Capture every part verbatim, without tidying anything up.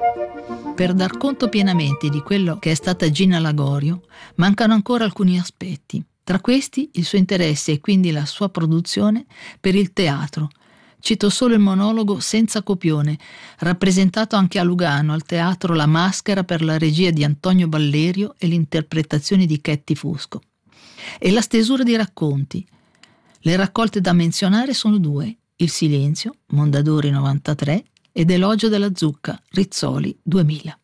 Per dar conto pienamente di quello che è stata Gina Lagorio, mancano ancora alcuni aspetti. Tra questi il suo interesse e quindi la sua produzione per il teatro. Cito solo il monologo Senza copione, rappresentato anche a Lugano al teatro La Maschera per la regia di Antonio Ballerio e l'interpretazione di Chetti Fusco. E la stesura di racconti. Le raccolte da menzionare sono due: Il silenzio, Mondadori novantatré, ed Elogio della zucca, Rizzoli duemila.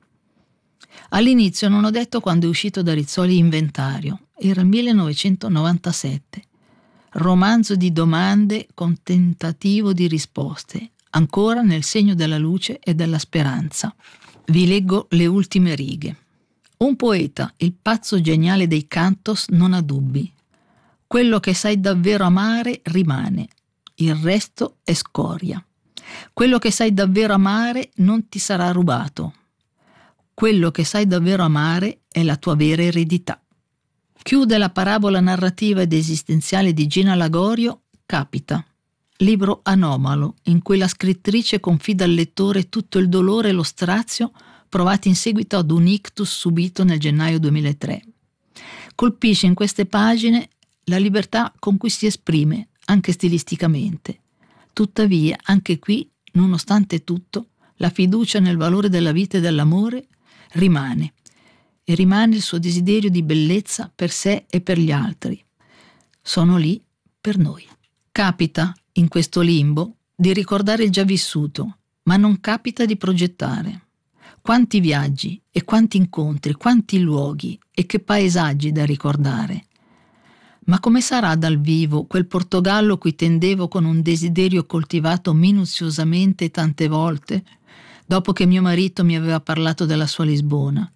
All'inizio non ho detto quando è uscito da Rizzoli Inventario, era il millenovecentonovantasette. Romanzo di domande con tentativo di risposte, ancora nel segno della luce e della speranza. Vi leggo le ultime righe. Un poeta, il pazzo geniale dei cantos, non ha dubbi. Quello che sai davvero amare rimane, il resto è scoria. Quello che sai davvero amare non ti sarà rubato. Quello che sai davvero amare è la tua vera eredità. Chiude la parabola narrativa ed esistenziale di Gina Lagorio Capita, libro anomalo in cui la scrittrice confida al lettore tutto il dolore e lo strazio provati in seguito ad un ictus subito nel gennaio duemilatré. Colpisce in queste pagine la libertà con cui si esprime, anche stilisticamente. Tuttavia, anche qui, nonostante tutto, la fiducia nel valore della vita e dell'amore rimane. E rimane il suo desiderio di bellezza per sé e per gli altri. Sono lì per noi. Capita, in questo limbo, di ricordare il già vissuto, ma non capita di progettare. Quanti viaggi e quanti incontri, quanti luoghi e che paesaggi da ricordare. Ma come sarà dal vivo quel Portogallo cui tendevo con un desiderio coltivato minuziosamente tante volte, dopo che mio marito mi aveva parlato della sua Lisbona?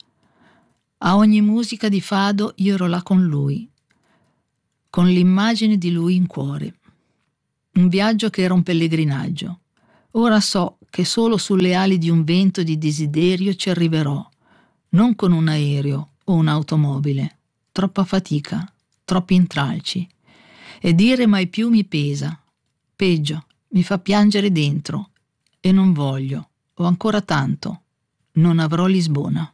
A ogni musica di fado io ero là con lui, con l'immagine di lui in cuore. Un viaggio che era un pellegrinaggio. Ora so che solo sulle ali di un vento di desiderio ci arriverò, non con un aereo o un'automobile. Troppa fatica, troppi intralci. E dire mai più mi pesa. Peggio, mi fa piangere dentro. E non voglio, ho ancora tanto. Non avrò Lisbona.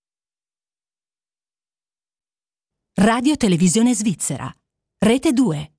Radio Televisione Svizzera, Rete due.